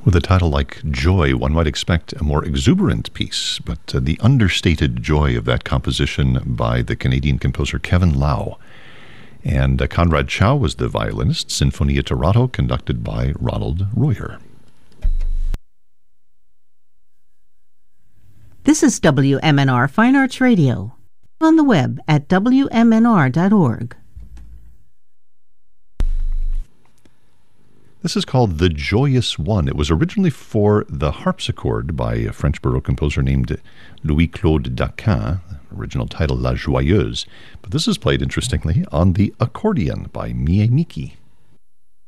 With a title like Joy, one might expect a more exuberant piece, but the understated joy of that composition by the Canadian composer Kevin Lau. And Conrad Chow was the violinist, Sinfonia Tarato, conducted by Ronald Royer. This is WMNR Fine Arts Radio, on the web at WMNR.org. This is called The Joyous One. It was originally for the harpsichord by a French Baroque composer named Louis-Claude Daquin, original title La Joyeuse. But this is played, interestingly, on the accordion by Mie Miki.